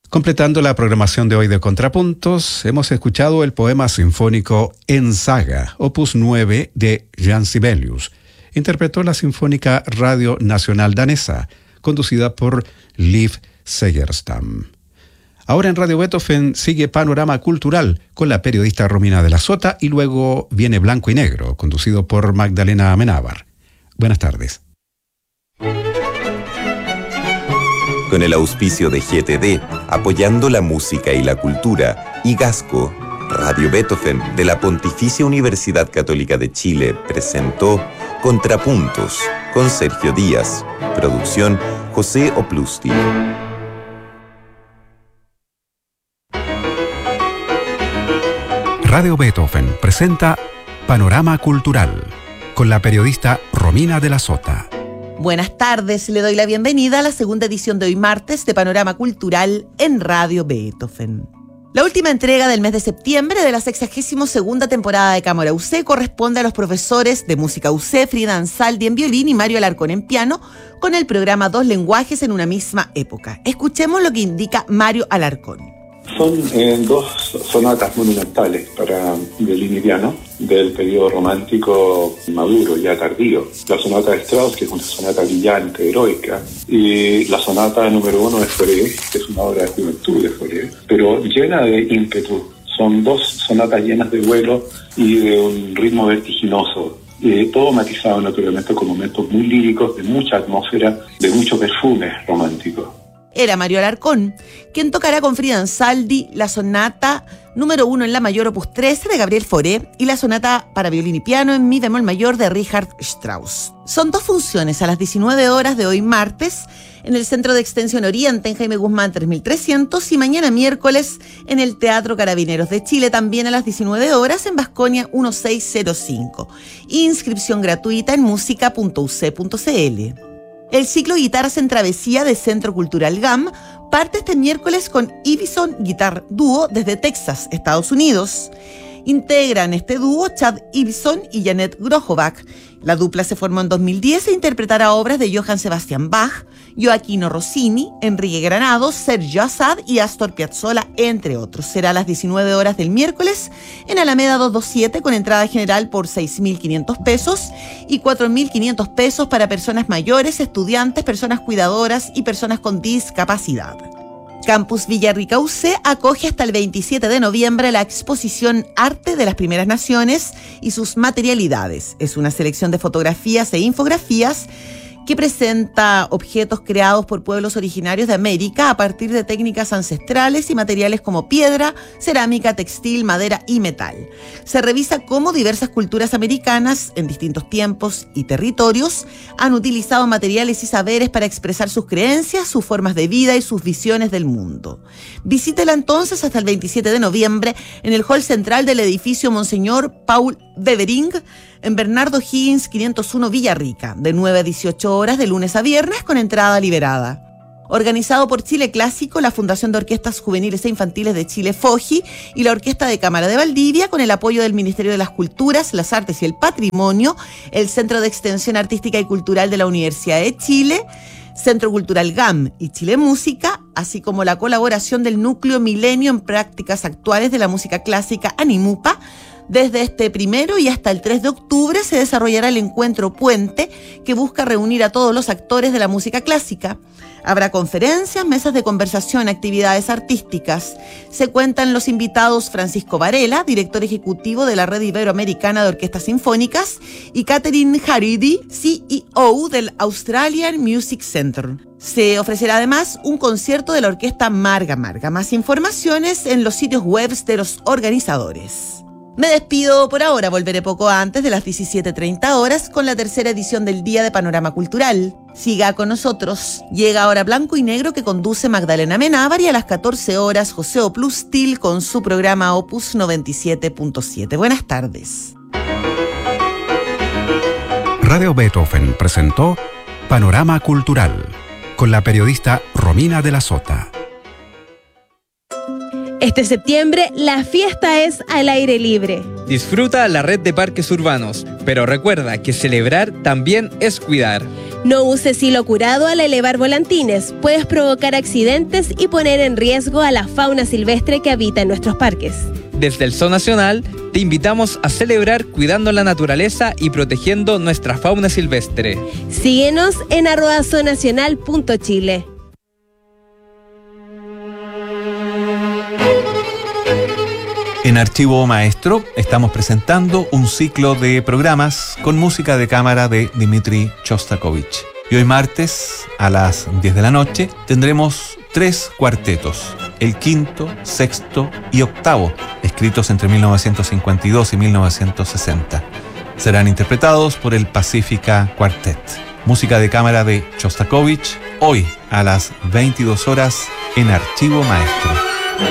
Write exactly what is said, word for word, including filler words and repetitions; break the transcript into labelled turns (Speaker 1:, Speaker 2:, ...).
Speaker 1: Completando la programación de hoy de Contrapuntos, hemos escuchado el poema sinfónico En Saga, opus nueve de Jan Sibelius. Interpretó la Sinfónica Radio Nacional Danesa, conducida por Liv Segerstam. Ahora en Radio Beethoven sigue Panorama Cultural con la periodista Romina de la Sota y luego viene Blanco y Negro, conducido por Magdalena Amenábar. Buenas tardes.
Speaker 2: Con el auspicio de G T D, apoyando la música y la cultura, y Gasco, Radio Beethoven de la Pontificia Universidad Católica de Chile presentó Contrapuntos con Sergio Díaz. Producción José Oplusti.
Speaker 1: Radio Beethoven presenta Panorama Cultural con la periodista Romina de la Sota.
Speaker 3: Buenas tardes, le doy la bienvenida a la segunda edición de hoy martes de Panorama Cultural en Radio Beethoven. La última entrega del mes de septiembre de la sexagésima segunda temporada de Cámara U C corresponde a los profesores de música U C, Frida Ansaldi en violín y Mario Alarcón en piano, con el programa Dos Lenguajes en una misma época. Escuchemos lo que indica Mario Alarcón.
Speaker 4: Son eh, dos sonatas monumentales para violín y piano del periodo romántico maduro, ya tardío. La sonata de Strauss, que es una sonata brillante, heroica, y la sonata número uno de Fauré, que es una obra de juventud de Fauré, pero llena de ímpetu. Son dos sonatas llenas de vuelo y de un ritmo vertiginoso. Eh, todo matizado naturalmente con momentos muy líricos, de mucha atmósfera, de mucho perfume romántico.
Speaker 3: Era Mario Alarcón, quien tocará con Frida Ansaldi la sonata número uno en la mayor opus trece de Gabriel Fauré y la sonata para violín y piano en mi bemol mayor de Richard Strauss. Son dos funciones a las diecinueve horas de hoy martes en el Centro de Extensión Oriente en Jaime Guzmán tres mil trescientos y mañana miércoles en el Teatro Carabineros de Chile también a las diecinueve horas en Vasconia dieciséis cero cinco. Inscripción gratuita en música punto u c punto c l. El ciclo Guitarras en Travesía de Centro Cultural G A M parte este miércoles con Ibison Guitar Dúo desde Texas, Estados Unidos. Integran este dúo Chad Ibison y Janet Grohovach. La dupla se formó en dos mil diez e interpretará obras de Johann Sebastian Bach, Gioacchino Rossini, Enrique Granados, Sergio Assad y Astor Piazzolla, entre otros. Será a las diecinueve horas del miércoles en Alameda doscientos veintisiete con entrada general por seis mil quinientos pesos y cuatro mil quinientos pesos para personas mayores, estudiantes, personas cuidadoras y personas con discapacidad. Campus Villarrica U C acoge hasta el veintisiete de noviembre la exposición Arte de las Primeras Naciones y sus materialidades. Es una selección de fotografías e infografías que presenta objetos creados por pueblos originarios de América a partir de técnicas ancestrales y materiales como piedra, cerámica, textil, madera y metal. Se revisa cómo diversas culturas americanas en distintos tiempos y territorios han utilizado materiales y saberes para expresar sus creencias, sus formas de vida y sus visiones del mundo. Visítela entonces hasta el veintisiete de noviembre en el hall central del edificio Monseñor Paul Bevering, en Bernardo Higgins quinientos uno Villarrica, de nueve a dieciocho horas de lunes a viernes con entrada liberada. Organizado por Chile Clásico, la Fundación de Orquestas Juveniles e Infantiles de Chile, FOJI, y la Orquesta de Cámara de Valdivia, con el apoyo del Ministerio de las Culturas, las Artes y el Patrimonio, el Centro de Extensión Artística y Cultural de la Universidad de Chile, Centro Cultural G A M y Chile Música, así como la colaboración del Núcleo Milenio en Prácticas Actuales de la Música Clásica, ANIMUPA. Desde este primero y hasta el tres de octubre se desarrollará el encuentro Puente, que busca reunir a todos los actores de la música clásica. Habrá conferencias, mesas de conversación, actividades artísticas. Se cuentan los invitados Francisco Varela, director ejecutivo de la Red Iberoamericana de Orquestas Sinfónicas, y Catherine Haridi, C E O del Australian Music Center. Se ofrecerá además un concierto de la orquesta Marga Marga. Más informaciones en los sitios web de los organizadores. Me despido por ahora, volveré poco antes de las diecisiete treinta horas con la tercera edición del Día de Panorama Cultural. Siga con nosotros. Llega ahora Blanco y Negro, que conduce Magdalena Amenábar, y a las catorce horas José Oplustil con su programa Opus noventa y siete punto siete. Buenas tardes.
Speaker 1: Radio Beethoven presentó Panorama Cultural con la periodista Romina de la Sota.
Speaker 5: Este septiembre, la fiesta es al aire libre.
Speaker 6: Disfruta la red de parques urbanos, pero recuerda que celebrar también es cuidar.
Speaker 5: No uses hilo curado al elevar volantines. Puedes provocar accidentes y poner en riesgo a la fauna silvestre que habita en nuestros parques.
Speaker 6: Desde el Zoo Nacional te invitamos a celebrar cuidando la naturaleza y protegiendo nuestra fauna silvestre.
Speaker 5: Síguenos en arroba zoonacional punto chile.
Speaker 7: En Archivo Maestro estamos presentando un ciclo de programas con música de cámara de Dmitri Shostakovich. Y hoy martes a las diez de la noche tendremos tres cuartetos, el quinto, sexto y octavo, escritos entre mil novecientos cincuenta y dos y mil novecientos sesenta. Serán interpretados por el Pacifica Quartet. Música de cámara de Shostakovich, hoy a las veintidós horas en Archivo Maestro.